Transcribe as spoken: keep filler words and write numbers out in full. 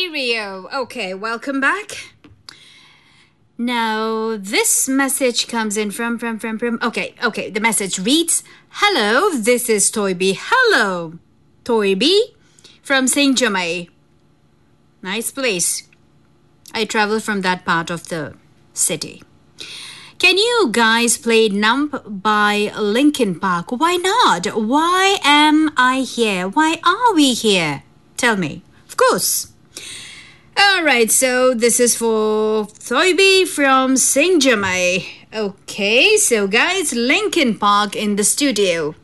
Stereo. Okay, welcome back. Now, this message comes in from, from, from, from. Okay, okay. The message reads, "Hello, this is Toybi. Hello, Toybi from Saint Germain. Nice place. I travel from that part of the city. Can you guys play Numb by Linkin Park? Why not? Why am I here? Why are we here? Tell me. Of course." Alright, so this is for Thoibi from Saint Germain. Okay, so guys, Linkin Park in the studio.